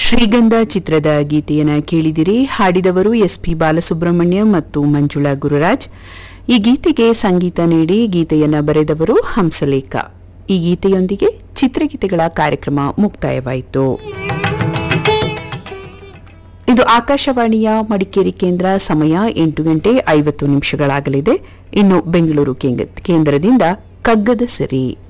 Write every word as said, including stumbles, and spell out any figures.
ಶ್ರೀಗಂಧ ಚಿತ್ರದ ಗೀತೆಯನ್ನು ಕೇಳಿದಿರಿ. ಹಾಡಿದವರು ಎಸ್ ಪಿ ಬಾಲಸುಬ್ರಹ್ಮಣ್ಯ ಮತ್ತು ಮಂಜುಳಾ ಗುರುರಾಜ್. ಈ ಗೀತೆಗೆ ಸಂಗೀತ ನೀಡಿ ಗೀತೆಯನ್ನು ಬರೆದವರು ಹಂಸಲೇಖ. ಈ ಗೀತೆಯೊಂದಿಗೆ ಚಿತ್ರಗೀತೆಗಳ ಕಾರ್ಯಕ್ರಮ ಮುಕ್ತಾಯವಾಯಿತು. ಇದು ಆಕಾಶವಾಣಿಯ ಮಡಿಕೇರಿ ಕೇಂದ್ರ. ಸಮಯ ಎಂಟು ಗಂಟೆ ಐವತ್ತು ನಿಮಿಷಗಳಾಗಲಿದೆ. ಇನ್ನು ಬೆಂಗಳೂರು ಕೇಂದ್ರದಿಂದ ಕಗ್ಗದ ಸಿರಿ.